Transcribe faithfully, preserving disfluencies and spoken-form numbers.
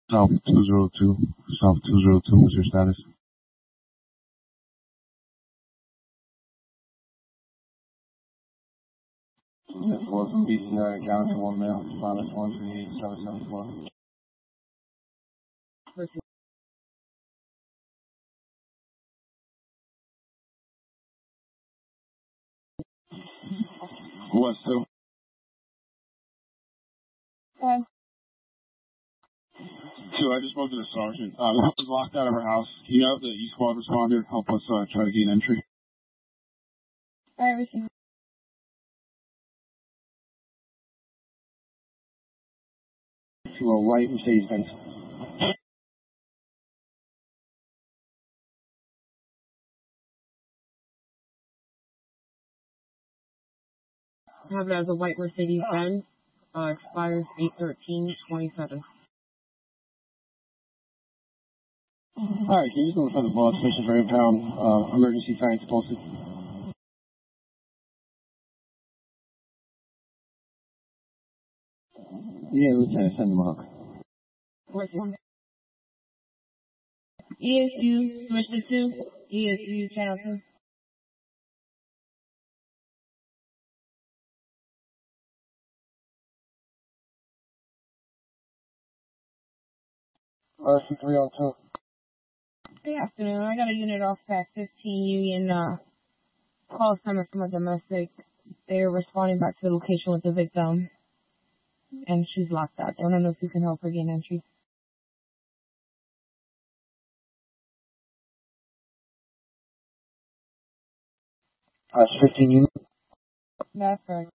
South two zero two. South two zero two, what's your status? This was from B C R, Galaxy one male, pilot one three eight seven seven four. West two. Okay. Two, I just spoke to the sergeant. Uh, the house is locked out of her house. Can you have the E squad responder help us uh, try to gain entry? I received. To a white Mercedes Benz. Have it as a white Mercedes Benz. Uh, expires eight thirteen twenty-seven. Alright, can you just notify the boss station for impound, uh, emergency signs posted? Yeah, Lieutenant, send them out. Where's one? E S U, switch to two. E S U, channel two. R C three oh two. Good afternoon. I got a unit off at fifteen Union, uh, call coming from a domestic. They're responding back to the location with the victim, and she's locked out. I don't know if you can help her gain entry. Uh, fifteen unit. That's right.